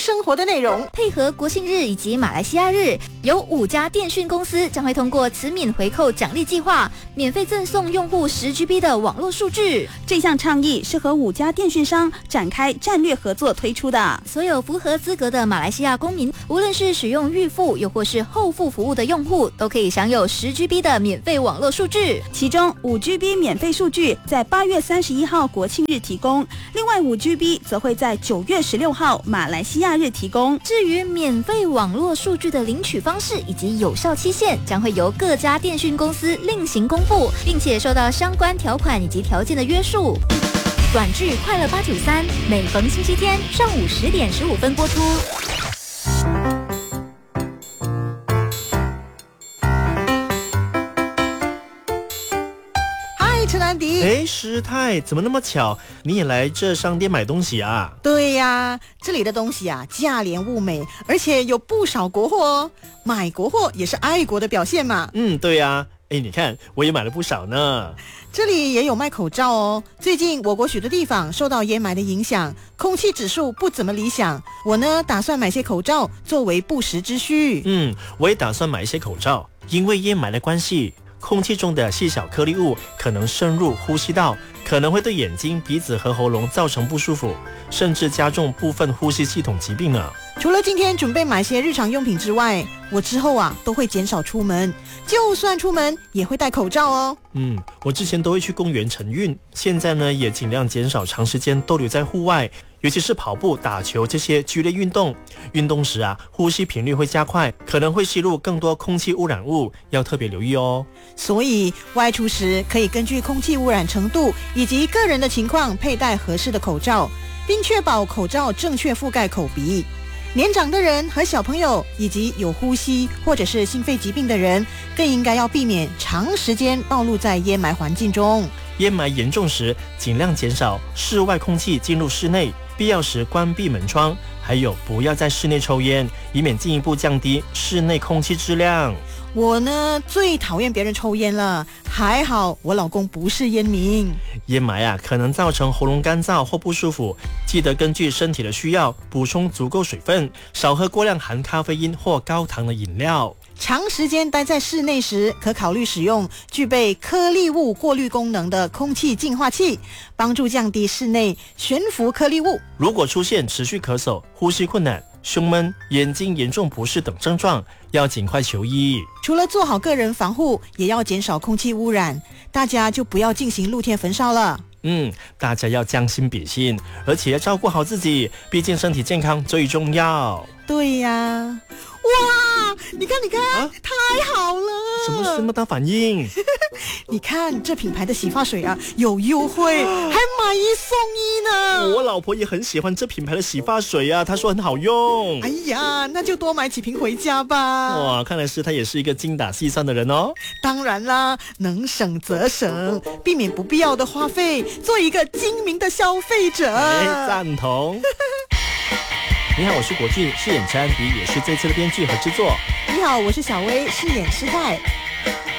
生活的内容。 配合国庆日以及马来西亚日，有5家电讯公司将会通过慈免回扣奖励计划，免费赠送用户10GB 的网络数据。 这项倡议是和5家电讯商展开战略合作推出的。 所有符合资格的马来西亚公民，无论是使用预付又或是后付服务的用户，都可以享有10GB 的免费网络数据。 其中5GB 免费数据在8月31号国庆日提供，另外5GB 则会在9月16号马来西亚日提供。 至于免费网络数据的领取方式以及有效期限，将会由各家电讯公司另行公布，并且受到相关条款以及条件的约束。短剧《快乐893》每逢星期天上午10点15分播出。 陈安迪， 师太，怎么那么巧？你也来这商店买东西啊？ 对呀，这里的东西啊，价廉物美，而且有不少国货哦。买国货也是爱国的表现嘛。 对呀。你看，我也买了不少呢。 这里也有卖口罩哦。最近我国许多地方受到烟霾的影响，空气指数不怎么理想。我呢，打算买些口罩作为不时之需。 我也打算买一些口罩，因为烟霾的关系，空气中的细小颗粒物可能渗入呼吸道，可能会对眼睛、鼻子和喉咙造成不舒服，甚至加重部分呼吸系统疾病呢。 除了今天准备买些日常用品之外，我之后都会减少出门，就算出门也会戴口罩哦。 我之前都会去公园晨运，现在呢也尽量减少长时间逗留在户外，尤其是跑步、打球这些剧烈运动。运动时呼吸频率会加快，可能会吸入更多空气污染物，要特别留意哦。 所以外出时可以根据空气污染程度以及个人的情况佩戴合适的口罩，并确保口罩正确覆盖口鼻。年长的人和小朋友以及有呼吸或者是心肺疾病的人，更应该要避免长时间暴露在烟霾环境中。 烟霾严重时，尽量减少室外空气进入室内，必要时关闭门窗，还有不要在室内抽烟，以免进一步降低室内空气质量。 我呢，最讨厌别人抽烟了，还好我老公不是烟民。 烟霾可能造成喉咙干燥或不舒服，记得根据身体的需要补充足够水分，少喝过量含咖啡因或高糖的饮料。 长时间待在室内时，可考虑使用具备颗粒物过滤功能的空气净化器，帮助降低室内悬浮颗粒物。 如果出现持续咳嗽、呼吸困难、胸闷、眼睛严重不适等症状，要尽快求医。 除了做好个人防护，也要减少空气污染，大家就不要进行露天焚烧了。 大家要将心比心，而且要照顾好自己，毕竟身体健康最重要。 对呀。哇，你看太好了！ 什么这么大反应？ 你看这品牌的洗发水有优惠，还买1送1呢。 我老婆也很喜欢这品牌的洗发水她说很好用。 哎呀，那就多买几瓶回家吧。 哇，看来是她也是一个精打细算的人哦。 当然啦，能省则省，避免不必要的花费，做一个精明的消费者。 赞同。你好，我是国俊，饰演陈安迪，也是这次的编剧和制作。 你好，我是小薇，饰演师太。